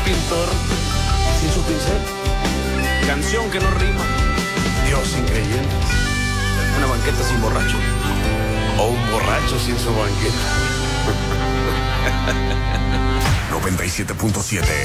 pintor sin su pincel. Canción que no rima. Dios sin creyentes. Una banqueta sin borracho. O un borracho sin su banqueta. 97.7